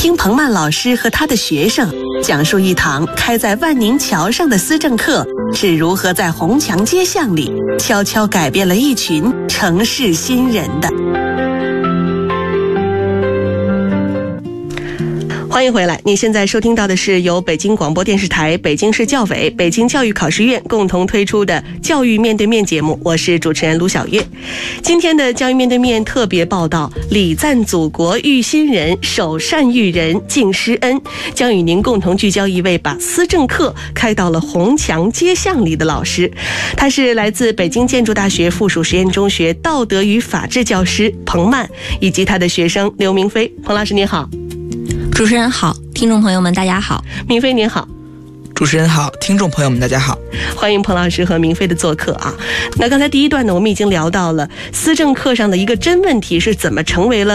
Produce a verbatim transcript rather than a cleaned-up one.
听彭曼老师和他的学生讲述一堂开在万宁桥上的思政课是如何在红墙街巷里悄悄改变了一群城市新人的。欢迎回来，你现在收听到的是由北京广播电视台、北京市教委、北京教育考试院共同推出的教育面对面节目，我是主持人卢晓月。今天的教育面对面特别报道，礼赞祖国育新人，首善育人敬师恩，将与您共同聚焦一位把思政课开到了红墙街巷里的老师。他是来自北京建筑大学附属实验中学道德与法治教师彭曼，以及他的学生刘明飞。彭老师您好。 主持人好，听众朋友们大家好。 明飞您好。 主持人好，听众朋友们大家好。 欢迎彭老师和明飞的做客啊。那刚才第一段呢，我们已经聊到了思政课上的一个真问题是怎么成为了